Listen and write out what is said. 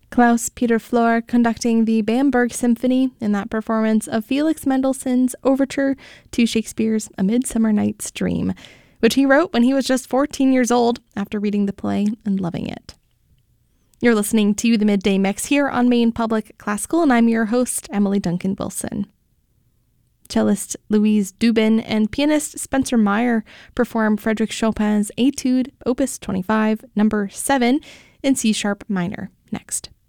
Klaus-Peter Flohr conducting the Bamberg Symphony in that performance of Felix Mendelssohn's overture to Shakespeare's A Midsummer Night's Dream, which he wrote when he was just 14 years old after reading the play and loving it. You're listening to the Midday Mix here on Maine Public Classical, and I'm your host, Emily Duncan Wilson. Cellist Louise Dubin and pianist Spencer Meyer perform Frédéric Chopin's Etude, Opus 25, number 7, in C-sharp minor, next.